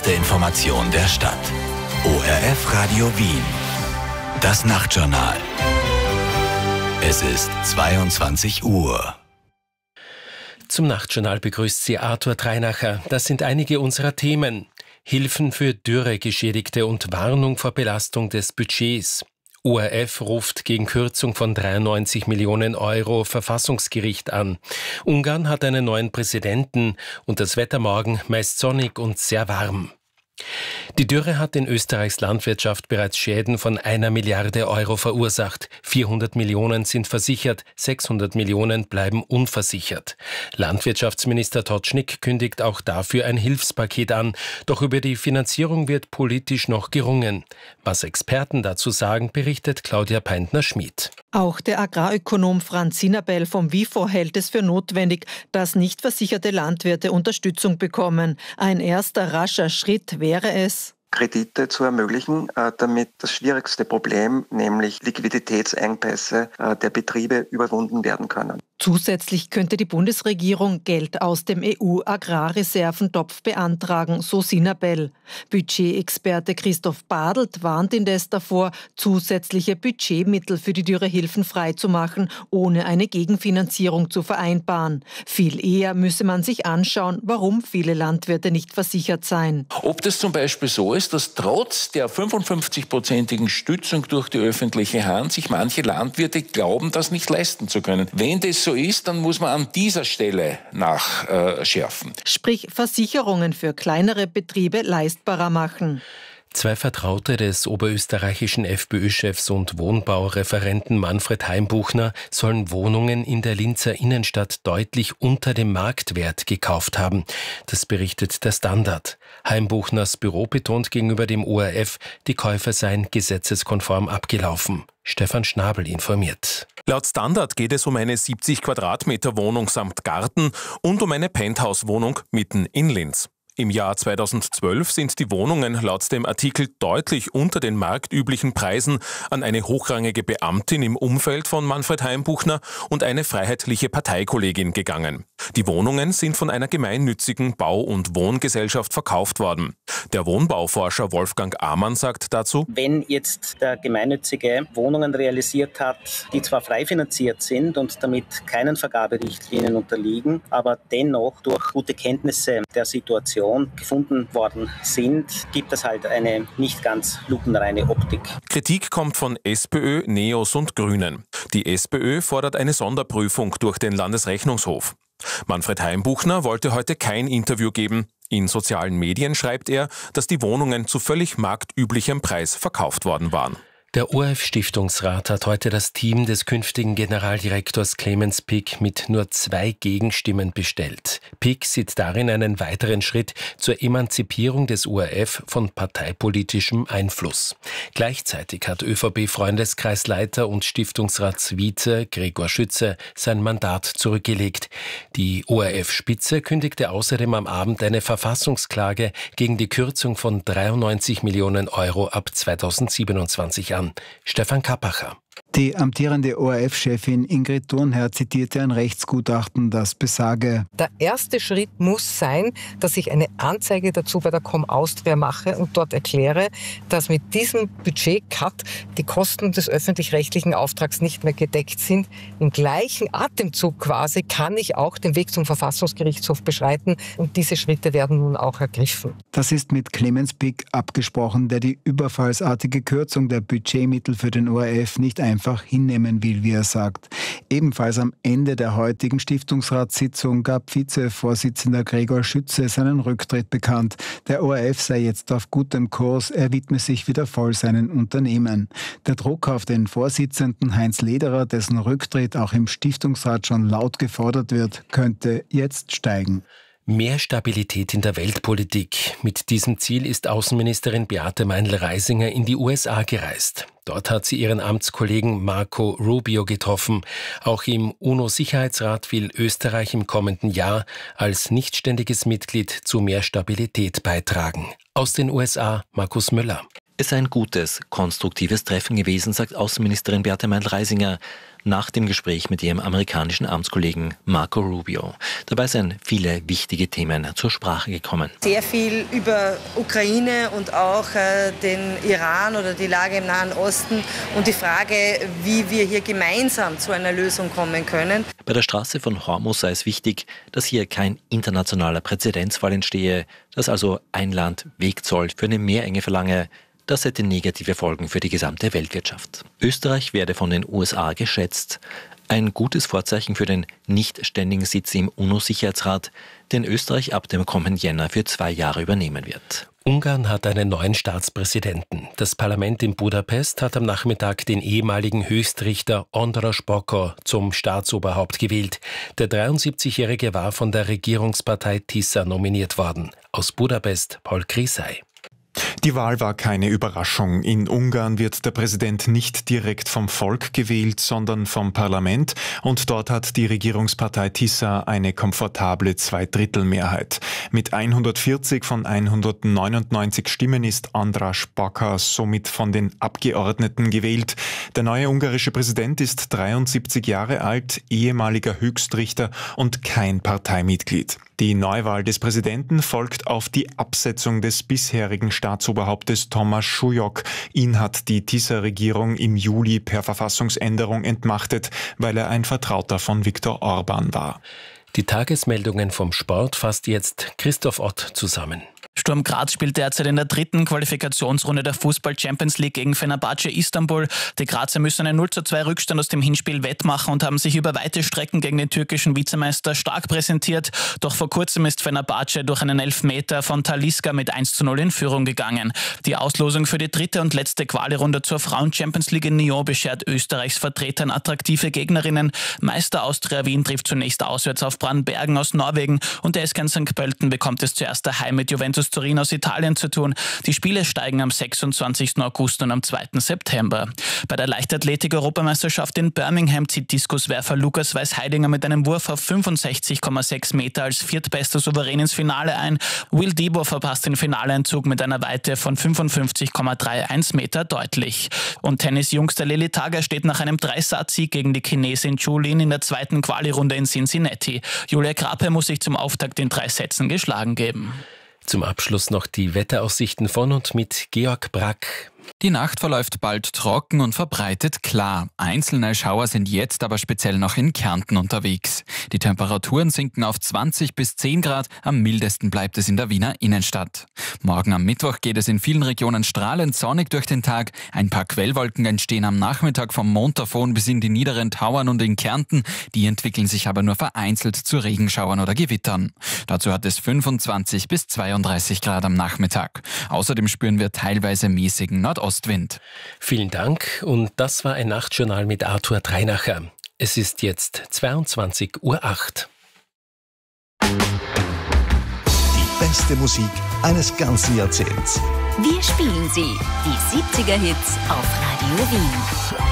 erste Information der Stadt. ORF Radio Wien. Das Nachtjournal. Es ist 22 Uhr. Zum Nachtjournal begrüßt Sie Arthur Treinacher. Das sind einige unserer Themen. Hilfen für Dürregeschädigte und Warnung vor Belastung des Budgets. ORF ruft gegen Kürzung von 93 Millionen Euro Verfassungsgericht an. Ungarn hat einen neuen Präsidenten und das Wetter morgen meist sonnig und sehr warm. Die Dürre hat in Österreichs Landwirtschaft bereits Schäden von 1 Milliarde Euro verursacht. 400 Millionen sind versichert, 600 Millionen bleiben unversichert. Landwirtschaftsminister Totschnig kündigt auch dafür ein Hilfspaket an. Doch über die Finanzierung wird politisch noch gerungen. Was Experten dazu sagen, berichtet Claudia Peintner-Schmid. Auch der Agrarökonom Franz Sinabel vom WIFO hält es für notwendig, dass nicht versicherte Landwirte Unterstützung bekommen. Ein erster rascher Schritt wäre es, Kredite zu ermöglichen, damit das schwierigste Problem, nämlich Liquiditätsengpässe der Betriebe, überwunden werden können. Zusätzlich könnte die Bundesregierung Geld aus dem EU-Agrarreserventopf beantragen, so Sinabel. Budgetexperte Christoph Badelt warnt indes davor, zusätzliche Budgetmittel für die Dürrehilfen freizumachen, ohne eine Gegenfinanzierung zu vereinbaren. Viel eher müsse man sich anschauen, warum viele Landwirte nicht versichert seien. Ob das zum Beispiel so ist, dass trotz der 55-prozentigen Stützung durch die öffentliche Hand sich manche Landwirte glauben, das nicht leisten zu können. Wenn das so ist, dann muss man an dieser Stelle nachschärfen. Sprich Versicherungen für kleinere Betriebe leistbarer machen. 2 Vertraute des oberösterreichischen FPÖ-Chefs und Wohnbaureferenten Manfred Heimbuchner sollen Wohnungen in der Linzer Innenstadt deutlich unter dem Marktwert gekauft haben. Das berichtet der Standard. Heimbuchners Büro betont gegenüber dem ORF, die Käufer seien gesetzeskonform abgelaufen. Stefan Schnabel informiert. Laut Standard geht es um eine 70 Quadratmeter Wohnung samt Garten und um eine Penthouse-Wohnung mitten in Linz. Im Jahr 2012 sind die Wohnungen laut dem Artikel deutlich unter den marktüblichen Preisen an eine hochrangige Beamtin im Umfeld von Manfred Heimbuchner und eine freiheitliche Parteikollegin gegangen. Die Wohnungen sind von einer gemeinnützigen Bau- und Wohngesellschaft verkauft worden. Der Wohnbauforscher Wolfgang Amann sagt dazu: Wenn jetzt der Gemeinnützige Wohnungen realisiert hat, die zwar frei finanziert sind und damit keinen Vergaberichtlinien unterliegen, aber dennoch durch gute Kenntnisse der Situation gefunden worden sind, gibt es halt eine nicht ganz lupenreine Optik. Kritik kommt von SPÖ, NEOS und Grünen. Die SPÖ fordert eine Sonderprüfung durch den Landesrechnungshof. Manfred Heimbuchner wollte heute kein Interview geben. In sozialen Medien schreibt er, dass die Wohnungen zu völlig marktüblichem Preis verkauft worden waren. Der ORF-Stiftungsrat hat heute das Team des künftigen Generaldirektors Clemens Pick mit nur 2 Gegenstimmen bestellt. Pick sieht darin einen weiteren Schritt zur Emanzipierung des ORF von parteipolitischem Einfluss. Gleichzeitig hat ÖVP-Freundeskreisleiter und Stiftungsratsvize Gregor Schütze sein Mandat zurückgelegt. Die ORF-Spitze kündigte außerdem am Abend eine Verfassungsklage gegen die Kürzung von 93 Millionen Euro ab 2027 an. Stefan Kappacher. Die amtierende ORF-Chefin Ingrid Thurnherr zitierte ein Rechtsgutachten, das besage: Der erste Schritt muss sein, dass ich eine Anzeige dazu bei der Com-Austria mache und dort erkläre, dass mit diesem Budget-Cut die Kosten des öffentlich-rechtlichen Auftrags nicht mehr gedeckt sind. Im gleichen Atemzug quasi kann ich auch den Weg zum Verfassungsgerichtshof beschreiten und diese Schritte werden nun auch ergriffen. Das ist mit Clemens Pick abgesprochen, der die überfallsartige Kürzung der Budgetmittel für den ORF nicht einfach hinnehmen will, wie er sagt. Ebenfalls am Ende der heutigen Stiftungsratssitzung gab Vizevorsitzender Gregor Schütze seinen Rücktritt bekannt. Der ORF sei jetzt auf gutem Kurs, er widme sich wieder voll seinen Unternehmen. Der Druck auf den Vorsitzenden Heinz Lederer, dessen Rücktritt auch im Stiftungsrat schon laut gefordert wird, könnte jetzt steigen. Mehr Stabilität in der Weltpolitik. Mit diesem Ziel ist Außenministerin Beate Meindl-Reisinger in die USA gereist. Dort hat sie ihren Amtskollegen Marco Rubio getroffen. Auch im UNO-Sicherheitsrat will Österreich im kommenden Jahr als nichtständiges Mitglied zu mehr Stabilität beitragen. Aus den USA Markus Müller. Es sei ein gutes, konstruktives Treffen gewesen, sagt Außenministerin Beate Meindl-Reisinger nach dem Gespräch mit ihrem amerikanischen Amtskollegen Marco Rubio. Dabei seien viele wichtige Themen zur Sprache gekommen. Sehr viel über Ukraine und auch den Iran oder die Lage im Nahen Osten und die Frage, wie wir hier gemeinsam zu einer Lösung kommen können. Bei der Straße von Hormuz sei es wichtig, dass hier kein internationaler Präzedenzfall entstehe, dass also ein Land Wegzoll für eine Meerenge verlange. Das hätte negative Folgen für die gesamte Weltwirtschaft. Österreich werde von den USA geschätzt. Ein gutes Vorzeichen für den nicht ständigen Sitz im UNO-Sicherheitsrat, den Österreich ab dem kommenden Jänner für 2 Jahre übernehmen wird. Ungarn hat einen neuen Staatspräsidenten. Das Parlament in Budapest hat am Nachmittag den ehemaligen Höchstrichter András Bokor zum Staatsoberhaupt gewählt. Der 73-Jährige war von der Regierungspartei Tisza nominiert worden. Aus Budapest Paul Krisay. Die Wahl war keine Überraschung. In Ungarn wird der Präsident nicht direkt vom Volk gewählt, sondern vom Parlament. Und dort hat die Regierungspartei Tisza eine komfortable 2/3-Mehrheit. Mit 140 von 199 Stimmen ist András Bokor somit von den Abgeordneten gewählt. Der neue ungarische Präsident ist 73 Jahre alt, ehemaliger Höchstrichter und kein Parteimitglied. Die Neuwahl des Präsidenten folgt auf die Absetzung des bisherigen Staatsoberhauptes Thomas Schulyok. Ihn hat die Tisza-Regierung im Juli per Verfassungsänderung entmachtet, weil er ein Vertrauter von Viktor Orban war. Die Tagesmeldungen vom Sport fasst jetzt Christoph Ott zusammen. Sturm Graz spielt derzeit in der 3. Qualifikationsrunde der Fußball-Champions League gegen Fenerbahce Istanbul. Die Grazer müssen einen 0:2 Rückstand aus dem Hinspiel wettmachen und haben sich über weite Strecken gegen den türkischen Vizemeister stark präsentiert. Doch vor kurzem ist Fenerbahce durch einen Elfmeter von Talisca mit 1:0 in Führung gegangen. Die Auslosung für die 3. und letzte Quali-Runde zur Frauen-Champions League in Nyon beschert Österreichs Vertretern attraktive Gegnerinnen. Meister Austria Wien trifft zunächst auswärts auf Brandbergen aus Norwegen und der SK St. Pölten bekommt es zuerst daheim mit Juventus Turin aus Italien zu tun. Die Spiele steigen am 26. August und am 2. September. Bei der Leichtathletik-Europameisterschaft in Birmingham zieht Diskuswerfer Lukas Weiß-Heidinger mit einem Wurf auf 65,6 Meter als viertbester Souverän ins Finale ein. Will Debo verpasst den Finaleinzug mit einer Weite von 55,31 Meter deutlich. Und Tennisjungster Lili Tager steht nach einem 3-Satz-Sieg gegen die Chinesin Zhu Lin in der 2. Quali-Runde in Cincinnati. Julia Krape muss sich zum Auftakt in 3 Sätzen geschlagen geben. Zum Abschluss noch die Wetteraussichten von und mit Georg Brack. Die Nacht verläuft bald trocken und verbreitet klar. Einzelne Schauer sind jetzt aber speziell noch in Kärnten unterwegs. Die Temperaturen sinken auf 20 bis 10 Grad, am mildesten bleibt es in der Wiener Innenstadt. Morgen am Mittwoch geht es in vielen Regionen strahlend sonnig durch den Tag. Ein paar Quellwolken entstehen am Nachmittag vom Montafon bis in die niederen Tauern und in Kärnten. Die entwickeln sich aber nur vereinzelt zu Regenschauern oder Gewittern. Dazu hat es 25 bis 32 Grad am Nachmittag. Außerdem spüren wir teilweise mäßigen Nordostwind. Vielen Dank und das war ein Nachtjournal mit Arthur Treinacher. Es ist jetzt 22:08 Uhr. Die beste Musik eines ganzen Jahrzehnts. Wir spielen sie, die 70er-Hits auf Radio Wien.